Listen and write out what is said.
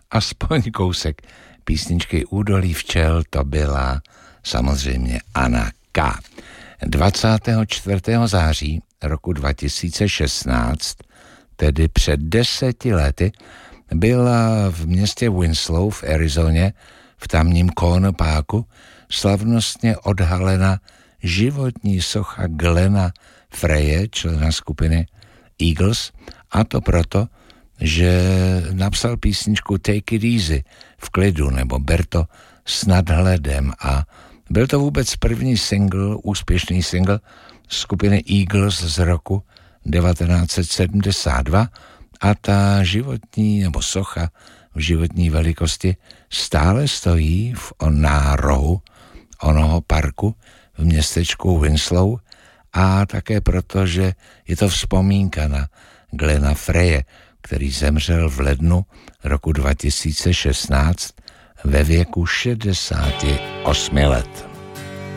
aspoň kousek písničky Údolí včel, to byla samozřejmě Anna K. 24. září roku 2016, tedy před 10 lety, byla v městě Winslow v Arizoně v tamním Corner Parku slavnostně odhalena životní socha Glena Freje, člena skupiny Eagles, a to proto, že napsal písničku Take It Easy, v klidu, nebo ber to s nadhledem, a byl to vůbec první single, úspěšný single skupiny Eagles z roku 1972 a ta životní nebo socha v životní velikosti stále stojí v nárohu onoho parku v městečku Winslow, a také proto, že je to vzpomínka na Glena Freje, který zemřel v lednu roku 2016 ve věku 68 let.